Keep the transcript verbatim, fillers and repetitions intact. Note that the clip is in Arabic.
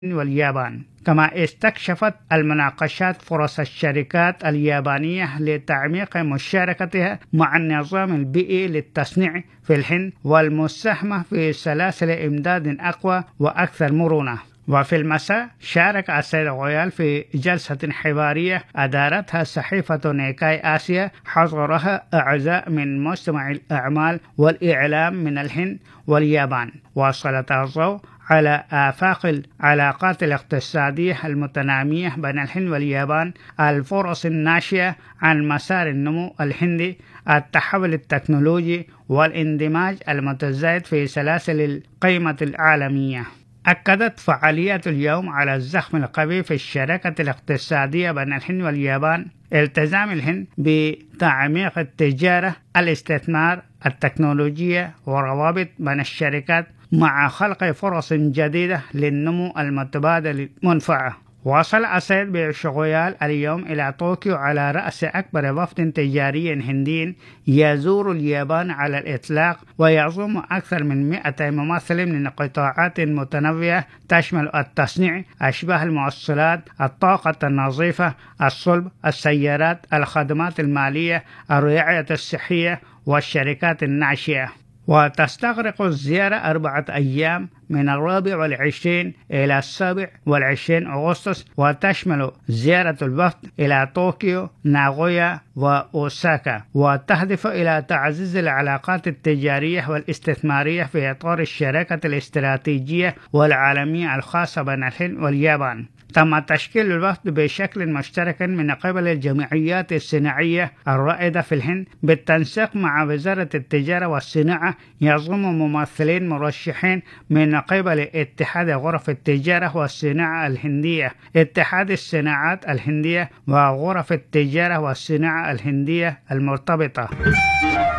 واليابان. كما استكشفت المناقشات فرص الشركات اليابانية لتعميق مشاركتها مع النظام البيئي للتصنيع في الهند والمساهمة في سلاسل إمداد أقوى وأكثر مرونة. وفي المساء شارك السيد غويال في جلسة حوارية أدارتها صحيفة نيكاي آسيا حضرها أعزاء من مجتمع الأعمال والإعلام من الهند واليابان، وسلط الضوء على آفاق العلاقات الاقتصادية المتنامية بين الهند واليابان، الفرص الناشئة عن مسار النمو الهندي، التحول التكنولوجي والاندماج المتزايد في سلاسل القيمة العالمية. أكدت فعاليات اليوم على الزخم القوي في الشراكة الاقتصادية بين الهند واليابان، التزام الهند بتعميق التجارة، الاستثمار، التكنولوجيا وروابط بين الشركات مع خلق فرص جديدة للنمو المتبادل المنفعة. وصل السيد بيش غويال اليوم إلى طوكيو على رأس أكبر وفد تجاري هندي يزور اليابان على الإطلاق، ويضم أكثر من مئة ممثل من قطاعات متنوعة تشمل التصنيع، أشباه الموصلات، الطاقة النظيفة، الصلب، السيارات، الخدمات المالية، الرعاية الصحية والشركات الناشئة. وتستغرق الزيارة أربعة أيام من الرابع والعشرين إلى السابع والعشرين أغسطس، وتشمل زيارة الوفد إلى طوكيو، ناغويا وأوساكا، وتهدف إلى تعزيز العلاقات التجارية والاستثمارية في إطار الشراكة الاستراتيجية والعالمية الخاصة بين الهند واليابان. تم تشكيل الوفد بشكل مشترك من قبل الجمعيات الصناعية الرائدة في الهند بالتنسيق مع وزارة التجارة والصناعة، يضم ممثلين مرشحين من قبل اتحاد غرف التجارة والصناعة الهندية، اتحاد الصناعات الهندية، وغرف التجارة والصناعة الهندية المرتبطة.